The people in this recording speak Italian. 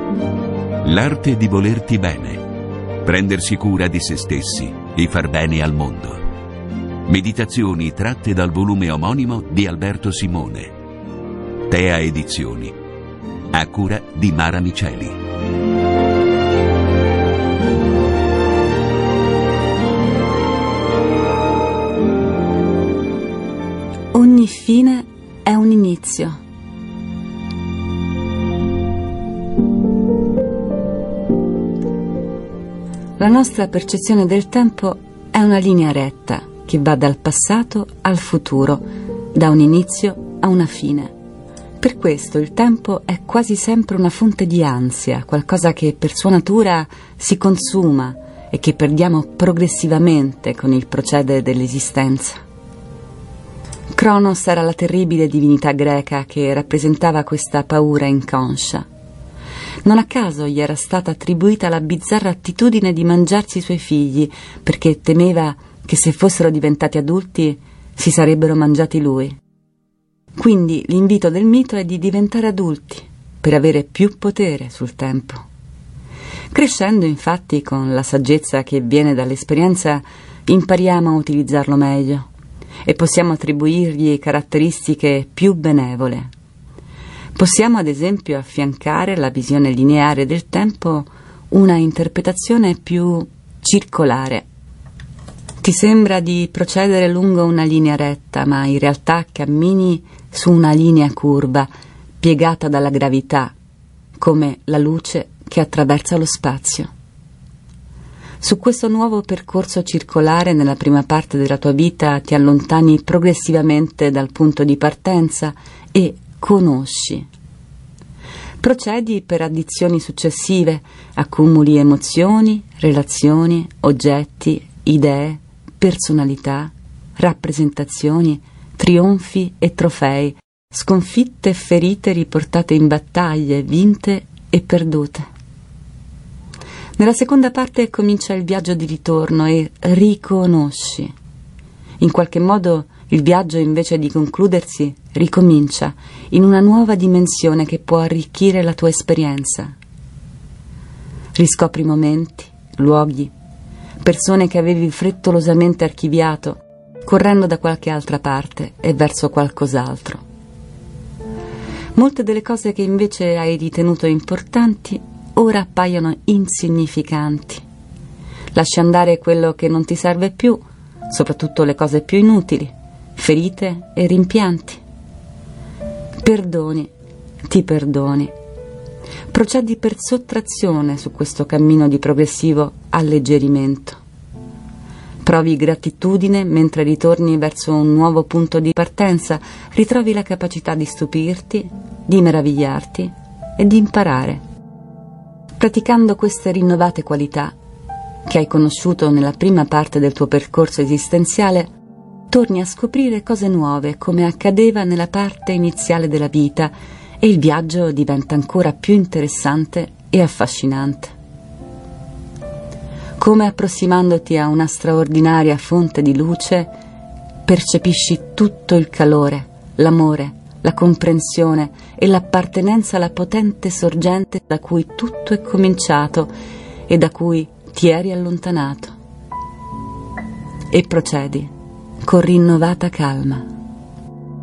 L'arte di volerti bene, prendersi cura di se stessi e far bene al mondo. Meditazioni tratte dal volume omonimo di Alberto Simone. Tea Edizioni, a cura di Mara Miceli. Ogni fine è un inizio. La nostra percezione del tempo è una linea retta che va dal passato al futuro, da un inizio a una fine. Per questo il tempo è quasi sempre una fonte di ansia, qualcosa che per sua natura si consuma e che perdiamo progressivamente con il procedere dell'esistenza. Cronos era la terribile divinità greca che rappresentava questa paura inconscia. Non a caso gli era stata attribuita la bizzarra attitudine di mangiarsi i suoi figli, perché temeva che se fossero diventati adulti si sarebbero mangiati lui. Quindi l'invito del mito è di diventare adulti, per avere più potere sul tempo. Crescendo, infatti, con la saggezza che viene dall'esperienza, impariamo a utilizzarlo meglio e possiamo attribuirgli caratteristiche più benevole. Possiamo ad esempio affiancare alla visione lineare del tempo una interpretazione più circolare. Ti sembra di procedere lungo una linea retta, ma in realtà cammini su una linea curva, piegata dalla gravità, come la luce che attraversa lo spazio. Su questo nuovo percorso circolare nella prima parte della tua vita ti allontani progressivamente dal punto di partenza e conosci. Procedi per addizioni successive, accumuli emozioni, relazioni, oggetti, idee, personalità, rappresentazioni, trionfi e trofei, sconfitte e ferite riportate in battaglie, vinte e perdute. Nella seconda parte comincia il viaggio di ritorno e riconosci. In qualche modo il viaggio, invece di concludersi, ricomincia in una nuova dimensione che può arricchire la tua esperienza. Riscopri momenti, luoghi, persone che avevi frettolosamente archiviato, correndo da qualche altra parte e verso qualcos'altro. Molte delle cose che invece hai ritenuto importanti ora appaiono insignificanti. Lasci andare quello che non ti serve più, soprattutto le cose più inutili, ferite e rimpianti. Perdoni, ti perdoni. Procedi per sottrazione su questo cammino di progressivo alleggerimento. Provi gratitudine mentre ritorni verso un nuovo punto di partenza, ritrovi la capacità di stupirti, di meravigliarti e di imparare. Praticando queste rinnovate qualità, che hai conosciuto nella prima parte del tuo percorso esistenziale, torni a scoprire cose nuove come accadeva nella parte iniziale della vita e il viaggio diventa ancora più interessante e affascinante. Come approssimandoti a una straordinaria fonte di luce, percepisci tutto il calore, l'amore, la comprensione e l'appartenenza alla potente sorgente da cui tutto è cominciato e da cui ti eri allontanato. E procedi con rinnovata calma.